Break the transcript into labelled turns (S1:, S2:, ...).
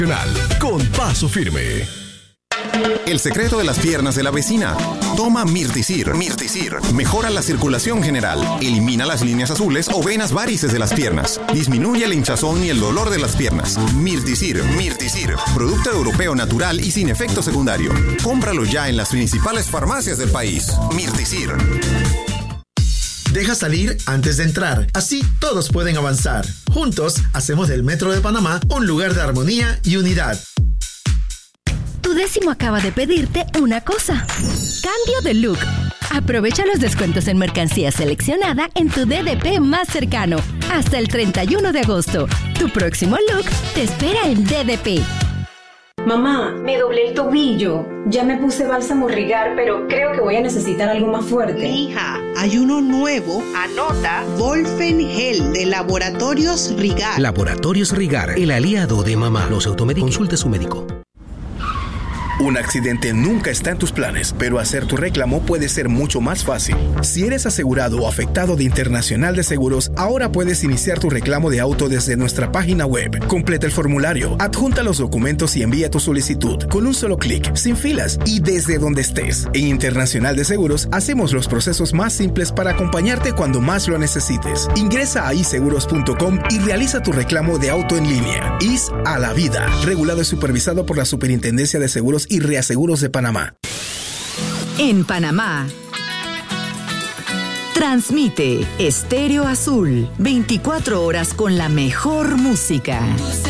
S1: Con Paso Firme.
S2: El secreto de las piernas de la vecina. Toma Mirtisir. Mirtisir mejora la circulación general, elimina las líneas azules o venas varices de las piernas, disminuye el hinchazón y el dolor de las piernas. Mirtisir. Mirtisir, producto europeo natural y sin efecto secundario. Cómpralo ya en las principales farmacias del país. Mirtisir.
S3: Deja salir antes de entrar. Así todos pueden avanzar. Juntos hacemos del Metro de Panamá un lugar de armonía y unidad.
S4: Tu décimo acaba de pedirte una cosa. Cambio de look. Aprovecha los descuentos en mercancía seleccionada en tu DDP más cercano. Hasta el 31 de agosto. Tu próximo look te espera en DDP.
S5: Mamá, me doblé el tobillo. Ya me puse bálsamo Rigar, pero creo que voy a necesitar algo más fuerte.
S6: Hija, hay uno nuevo. Anota. Volfen Gel de Laboratorios Rigar.
S7: Laboratorios Rigar, el aliado de mamá. No se automedique. Consulte a su médico.
S8: Un accidente nunca está en tus planes, pero hacer tu reclamo puede ser mucho más fácil. Si eres asegurado o afectado de Internacional de Seguros, ahora puedes iniciar tu reclamo de auto desde nuestra página web. Completa el formulario, adjunta los documentos y envía tu solicitud con un solo clic, sin filas y desde donde estés. En Internacional de Seguros hacemos los procesos más simples para acompañarte cuando más lo necesites. Ingresa a iseguros.com y realiza tu reclamo de auto en línea. IS a la vida, regulado y supervisado por la Superintendencia de Seguros y Reaseguros de Panamá.
S9: En Panamá, transmite Estéreo Azul, 24 horas con la mejor música.